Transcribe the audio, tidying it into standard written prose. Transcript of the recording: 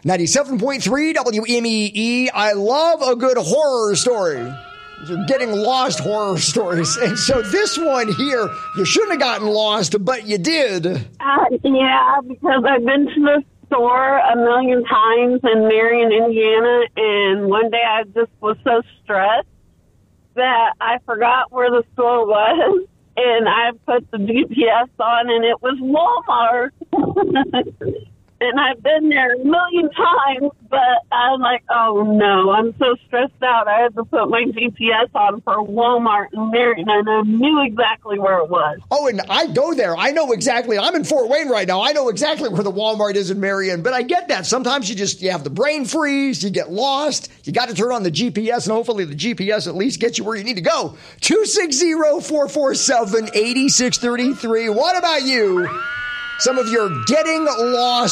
97.3 WMEE. I love a good horror story. You're getting lost horror stories. And so this one here, you shouldn't have gotten lost, but you did. Yeah, because I've been to the store a million times in Marion, Indiana, and one day I just was so stressed that I forgot where the store was, and I put the GPS on, and it was Walmart. And I've been there a million times, but I'm like, oh, no, I'm so stressed out. I had to put my GPS on for Walmart in Marion, and I knew exactly where it was. Oh, and I go there. I know exactly. I'm in Fort Wayne right now. I know exactly where the Walmart is in Marion, but I get that. Sometimes you have the brain freeze, you get lost, you got to turn on the GPS, and hopefully the GPS at least gets you where you need to go. 260-447-8633. What about you? Some of your getting lost